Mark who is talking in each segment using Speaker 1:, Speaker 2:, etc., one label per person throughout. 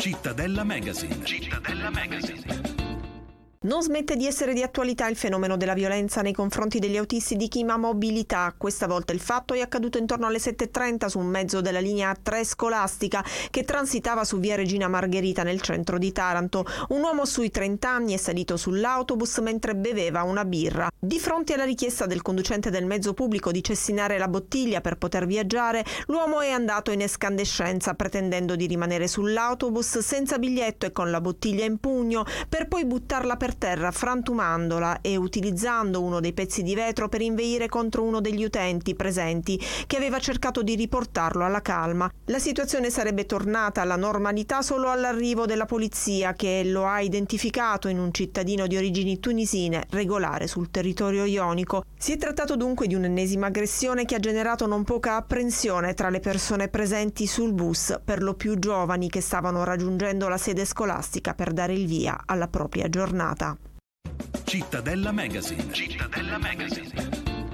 Speaker 1: Cittadella Magazine. Cittadella Magazine.
Speaker 2: Non smette di essere di attualità il fenomeno della violenza nei confronti degli autisti di Chi Mobilità. Questa volta il fatto è accaduto intorno alle 7:30 su un mezzo della linea 3 scolastica che transitava su via Regina Margherita nel centro di Taranto. Un uomo sui 30 anni è salito sull'autobus mentre beveva una birra. Di fronte alla richiesta del conducente del mezzo pubblico di cestinare la bottiglia per poter viaggiare, l'uomo è andato in escandescenza pretendendo di rimanere sull'autobus senza biglietto e con la bottiglia in pugno per poi buttarla per terra frantumandola e utilizzando uno dei pezzi di vetro per inveire contro uno degli utenti presenti che aveva cercato di riportarlo alla calma. La situazione sarebbe tornata alla normalità solo all'arrivo della polizia che lo ha identificato in un cittadino di origini tunisine regolare sul territorio ionico. Si è trattato dunque di un'ennesima aggressione che ha generato non poca apprensione tra le persone presenti sul bus, per lo più giovani che stavano raggiungendo la sede scolastica per dare il via alla propria giornata.
Speaker 1: Cittadella Magazine. Cittadella Magazine.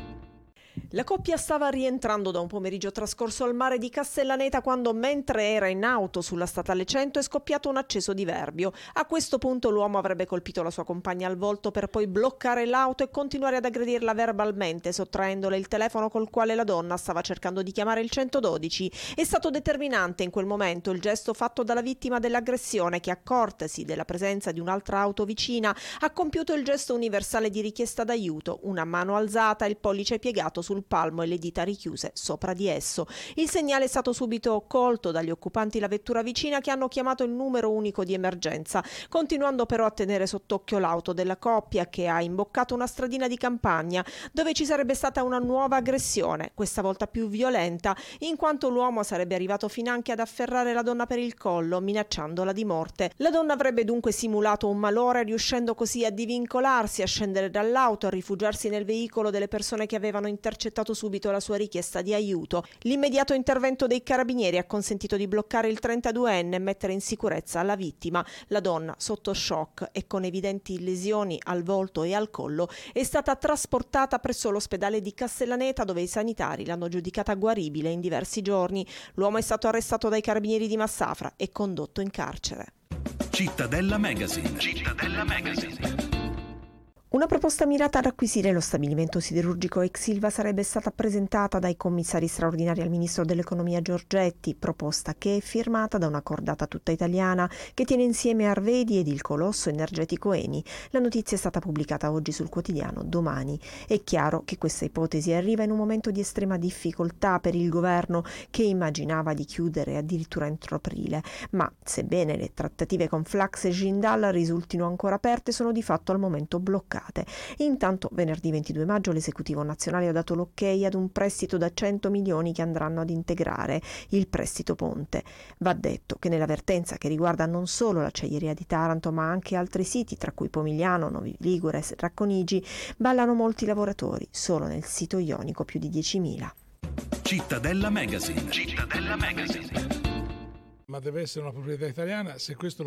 Speaker 2: La coppia stava rientrando da un pomeriggio trascorso al mare di Castellaneta quando, mentre era in auto sulla statale 100, è scoppiato un acceso diverbio. A questo punto l'uomo avrebbe colpito la sua compagna al volto per poi bloccare l'auto e continuare ad aggredirla verbalmente, sottraendole il telefono col quale la donna stava cercando di chiamare il 112. È stato determinante in quel momento il gesto fatto dalla vittima dell'aggressione che, accortasi della presenza di un'altra auto vicina, ha compiuto il gesto universale di richiesta d'aiuto, una mano alzata e il pollice piegato sul palmo e le dita richiuse sopra di esso. Il segnale è stato subito colto dagli occupanti la vettura vicina che hanno chiamato il numero unico di emergenza, continuando però a tenere sott'occhio l'auto della coppia che ha imboccato una stradina di campagna dove ci sarebbe stata una nuova aggressione, questa volta più violenta, in quanto l'uomo sarebbe arrivato finanche ad afferrare la donna per il collo, minacciandola di morte. La donna avrebbe dunque simulato un malore, riuscendo così a divincolarsi, a scendere dall'auto, a rifugiarsi nel veicolo delle persone che avevano intercettato subito la sua richiesta di aiuto. L'immediato intervento dei carabinieri ha consentito di bloccare il 32enne e mettere in sicurezza la vittima. La donna, sotto shock e con evidenti lesioni al volto e al collo, è stata trasportata presso l'ospedale di Castellaneta dove i sanitari l'hanno giudicata guaribile in diversi giorni. L'uomo è stato arrestato dai carabinieri di Massafra e condotto in carcere.
Speaker 1: Cittadella Magazine. Cittadella Magazine.
Speaker 2: Una proposta mirata ad acquisire lo stabilimento siderurgico ex Ilva sarebbe stata presentata dai commissari straordinari al ministro dell'economia Giorgetti, proposta che è firmata da una cordata tutta italiana che tiene insieme Arvedi ed il colosso energetico Eni. La notizia è stata pubblicata oggi sul quotidiano Domani. È chiaro che questa ipotesi arriva in un momento di estrema difficoltà per il governo che immaginava di chiudere addirittura entro aprile, ma sebbene le trattative con Flax e Jindal risultino ancora aperte, sono di fatto al momento bloccate. Intanto, venerdì 22 maggio, l'esecutivo nazionale ha dato l'ok ad un prestito da 100 milioni che andranno ad integrare il prestito ponte. Va detto che nell'avvertenza che riguarda non solo l'acciaieria di Taranto, ma anche altri siti, tra cui Pomigliano, Novi Ligure e Racconigi, ballano molti lavoratori, solo nel sito ionico più di 10.000.
Speaker 1: Cittadella Magazine. Cittadella Magazine.
Speaker 3: Ma deve essere una proprietà italiana, se questo lo